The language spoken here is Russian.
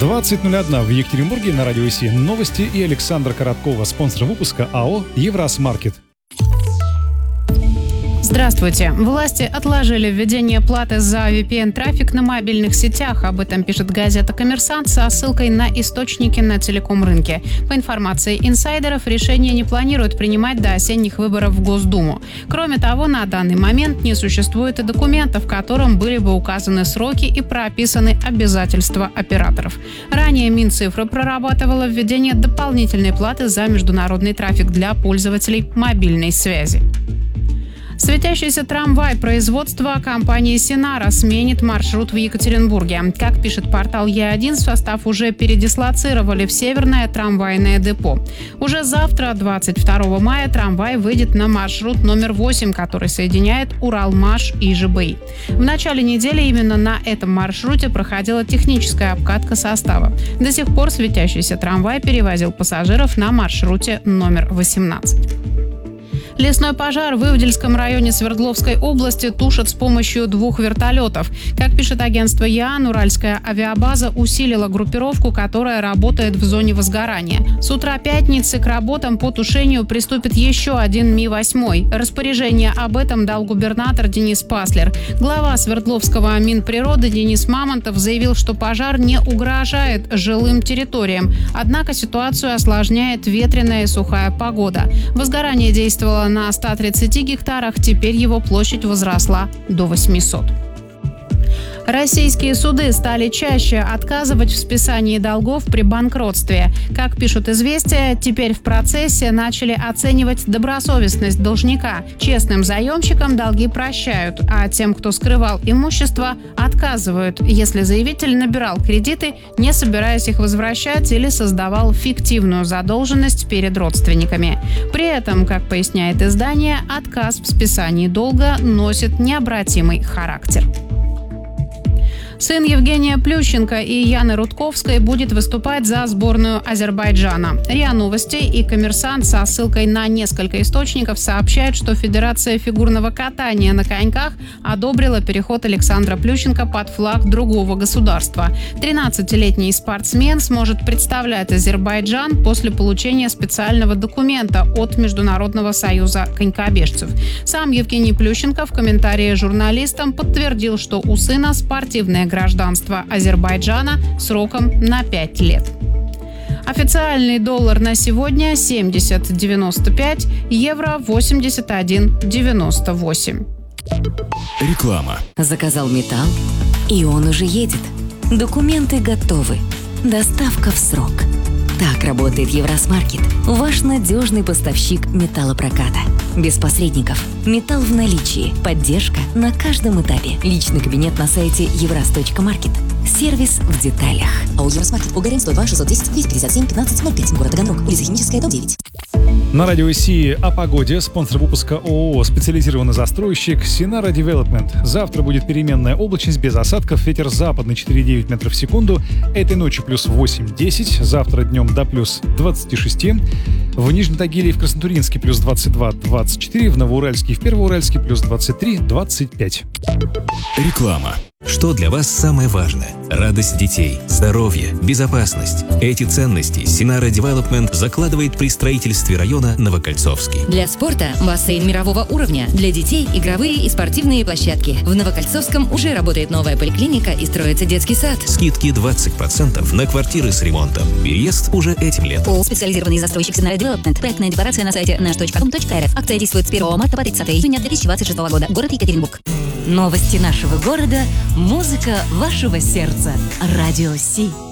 20:01 в Екатеринбурге на радио ИСИ. Новости и Александра Короткова, спонсор выпуска АО «Евросмаркет». Здравствуйте. Власти отложили введение платы за VPN-трафик на мобильных сетях. Об этом пишет газета «Коммерсант» со ссылкой на источники на телеком-рынке. По информации инсайдеров, решение не планируют принимать до осенних выборов в Госдуму. Кроме того, на данный момент не существует и документов, в котором были бы указаны сроки и прописаны обязательства операторов. Ранее Минцифра прорабатывала введение дополнительной платы за международный трафик для пользователей мобильной связи. Светящийся трамвай производства компании «Синара» сменит маршрут в Екатеринбурге. Как пишет портал Е1, состав уже передислоцировали в Северное трамвайное депо. Уже завтра, 22 мая, трамвай выйдет на маршрут номер 8, который соединяет Уралмаш и ЖБИ. В начале недели именно на этом маршруте проходила техническая обкатка состава. До сих пор светящийся трамвай перевозил пассажиров на маршруте номер 18. Лесной пожар в Ивдельском районе Свердловской области тушат с помощью 2 вертолетов. Как пишет агентство ЯН, Уральская авиабаза усилила группировку, которая работает в зоне возгорания. С утра пятницы к работам по тушению приступит еще один Ми-8. Распоряжение об этом дал губернатор Денис Паслер. Глава Свердловского Минприроды Денис Мамонтов заявил, что пожар не угрожает жилым территориям. Однако ситуацию осложняет ветреная и сухая погода. Возгорание действовало на 130 гектарах, теперь его площадь возросла до 800. Российские суды стали чаще отказывать в списании долгов при банкротстве. Как пишут «Известия», теперь в процессе начали оценивать добросовестность должника. Честным заемщикам долги прощают, а тем, кто скрывал имущество, отказывают, если заявитель набирал кредиты, не собираясь их возвращать, или создавал фиктивную задолженность перед родственниками. При этом, как поясняет издание, отказ в списании долга носит необратимый характер. Сын Евгения Плющенко и Яны Рудковской будет выступать за сборную Азербайджана. РИА Новости и «Коммерсант» со ссылкой на несколько источников сообщают, что Федерация фигурного катания на коньках одобрила переход Александра Плющенко под флаг другого государства. 13-летний спортсмен сможет представлять Азербайджан после получения специального документа от Международного союза конькобежцев. Сам Евгений Плющенко в комментарии журналистам подтвердил, что у сына спортивное гражданство Азербайджана сроком на 5 лет. Официальный доллар на сегодня 70.95, евро 81.98. Реклама. Заказал металл, и он уже едет. Документы готовы. Доставка в срок. Так работает Евросмаркет, ваш надежный поставщик металлопроката. Без посредников. Металл в наличии. Поддержка на каждом этапе. Личный кабинет на сайте evras.market. Сервис в деталях. АО «Евросмаркет», Bulgarian 102 610 257 1505, город Таганрог, улица Химическая, дом 9. На радио ИСИ о погоде. Спонсор выпуска ООО «Специализированный застройщик» Синара Девелопмент. Завтра будет переменная облачность без осадков. Ветер западный 4,9 метров в секунду. Этой ночью плюс 8-10. Завтра днем до плюс 26. В Нижнем Тагиле и в Краснотурьинске плюс 22-24. В Новоуральске и в Первоуральске плюс 23-25. Реклама. Что для вас самое важное? Радость детей, здоровье, безопасность. Эти ценности Синара Девелопмент закладывает при строительстве района Новокольцовский. Для спорта бассейн мирового уровня. Для детей игровые и спортивные площадки. В Новокольцовском уже работает новая поликлиника и строится детский сад. Скидки 20% на квартиры с ремонтом. Переезд уже этим летом. ООО «Специализированный застройщик Синара Девелопмент». Проектная декларация на сайте nash.com.rf. Акция действует с 1 марта по 30 июня 2026 года. Город Екатеринбург. Новости нашего города. Музыка вашего сердца. Радио Си.